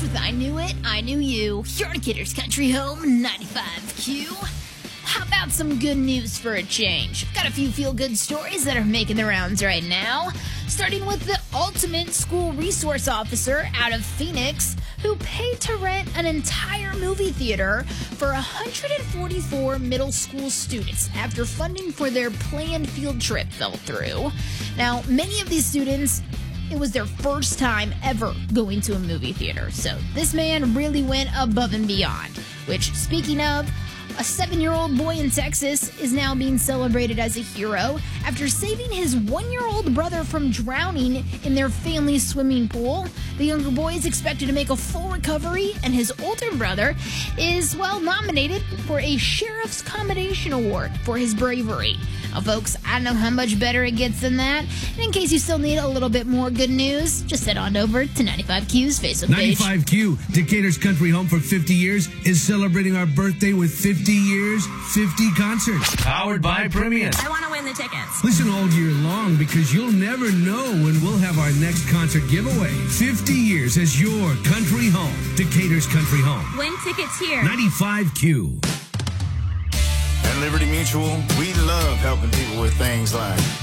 with I Knew It, I Knew You, here on Kidder's Country Home 95Q. How about some good news for a change? Got a few feel-good stories that are making the rounds right now. Starting with the ultimate school resource officer out of Phoenix, who paid to rent an entire movie theater for 144 middle school students after funding for their planned field trip fell through. Now, many of these students, it was their first time ever going to a movie theater, so this man really went above and beyond. Which, speaking of, a 7-year-old boy in Texas is now being celebrated as a hero after saving his 1-year-old brother from drowning in their family's swimming pool. The younger boy is expected to make a full recovery, and his older brother is, nominated for a Sheriff's Commendation Award for his bravery. Now, folks, I don't know how much better it gets than that. And in case you still need a little bit more good news, just head on over to 95Q's Facebook page. 95Q, Decatur's Country Home for 50 years, is celebrating our birthday with 50 years, 50 concerts. Powered by Premium. I want to win the tickets. Listen all year long because you'll never know when we'll have our next concert giveaway. 50 years as your country home. Decatur's Country Home. Win tickets here. 95Q. At Liberty Mutual, we love helping people with things like